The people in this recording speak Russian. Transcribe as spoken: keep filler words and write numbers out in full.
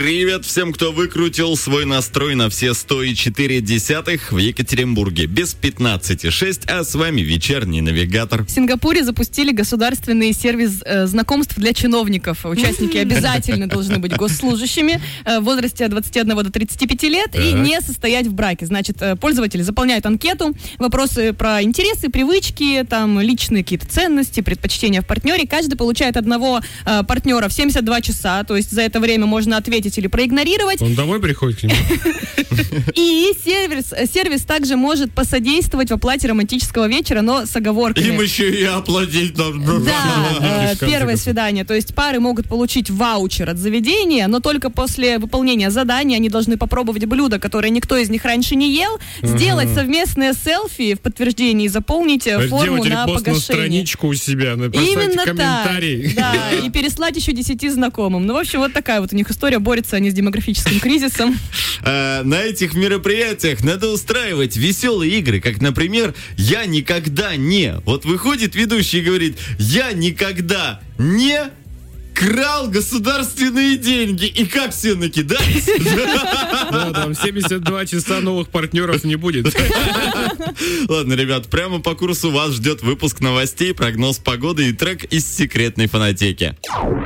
Привет всем, кто выкрутил свой настрой на все сто четыре десятых в Екатеринбурге. Без пятнадцати шесть, а с вами вечерний навигатор. В Сингапуре запустили государственный сервис э, знакомств для чиновников. Участники обязательно должны быть госслужащими э, в возрасте от двадцати одного до тридцати пяти лет и не состоять в браке. Значит, э, пользователи заполняют анкету, вопросы про интересы, привычки, там, личные какие-то ценности, предпочтения в партнере. Каждый получает одного э, партнера в семьдесят два часа, то есть за это время можно ответить или проигнорировать. Он домой приходит к нему? И сервис, сервис также может посодействовать в оплате романтического вечера, но с оговорками. Им еще и оплатить надо. Да, э, первое свидание. То есть пары могут получить ваучер от заведения, но только после выполнения задания они должны попробовать блюдо, которое никто из них раньше не ел, сделать совместное селфи в подтверждении и заполнить форму на репост на погашение. страничку у себя, написать Именно комментарий. так, да, и переслать еще десяти знакомым. Ну, в общем, вот такая вот у них история, борются они с демографическим кризисом. А, на этих мероприятиях надо устраивать веселые игры, как, например, «Я никогда не». Вот выходит ведущий и говорит: «Я никогда не крал государственные деньги». И как все накидались? Да, там семьдесят два часа новых партнеров не будет. Ладно, ребят, прямо по курсу вас ждет выпуск новостей, прогноз погоды и трек из секретной фонотеки.